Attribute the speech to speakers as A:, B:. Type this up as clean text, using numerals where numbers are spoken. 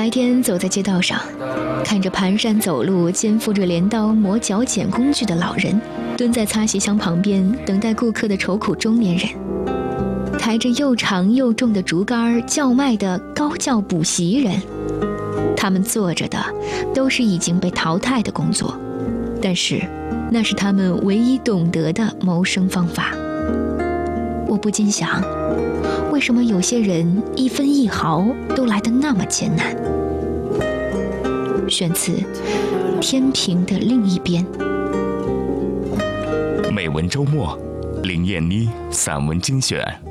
A: 白天走在街道上，看着蹒跚走路、肩负着镰刀磨脚剪工具的老人，蹲在擦鞋箱旁边等待顾客的愁苦中年人，抬着又长又重的竹竿叫卖的高教补习人，他们做着的都是已经被淘汰的工作，但是那是他们唯一懂得的谋生方法。我不禁想，为什么有些人一分一毫都来得那么艰难？选自《天平的另一边》。
B: 美文周末，林燕妮散文精选。